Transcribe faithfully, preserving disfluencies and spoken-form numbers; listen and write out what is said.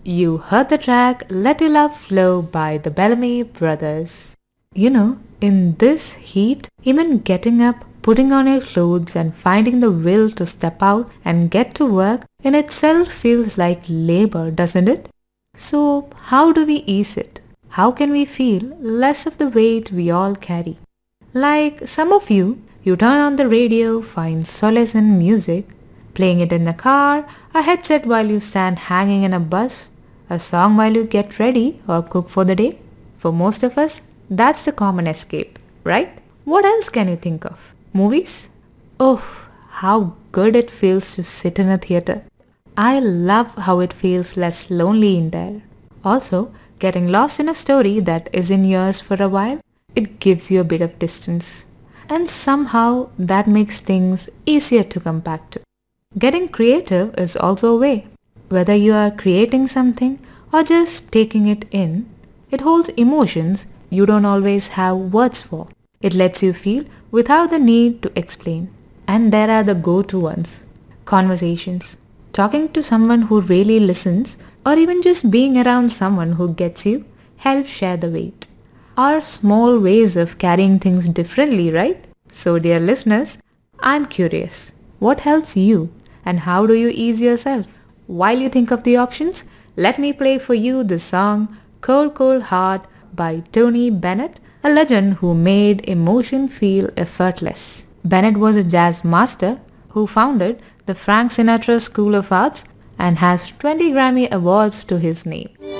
You heard the track Let Your Love Flow by the Bellamy Brothers. You know, in this heat, even getting up, putting on your clothes and finding the will to step out and get to work in itself feels like labor, doesn't it? So, how do we ease it? How can we feel less of the weight we all carry? Like some of you, you turn on the radio, find solace in music, playing it in the car, a headset while you stand hanging in a bus, a song while you get ready or cook for the day. For most of us, that's the common escape, right? What else can you think of? Movies? Oh, how good it feels to sit in a theater. I love how it feels less lonely in there. Also, getting lost in a story that isn't yours for a while, it gives you a bit of distance. And somehow that makes things easier to come back to. Getting creative is also a way. Whether you are creating something or just taking it in, it holds emotions you don't always have words for. It lets you feel without the need to explain. And there are the go-to ones. Conversations. Talking to someone who really listens or even just being around someone who gets you helps share the weight. Are small ways of carrying things differently, right? So dear listeners, I'm curious. What helps you and how do you ease yourself? While you think of the options, let me play for you the song Cold Cold Heart by Tony Bennett, a legend who made emotion feel effortless. Bennett was a jazz master who founded the Frank Sinatra School of Arts and has twenty Grammy Awards to his name.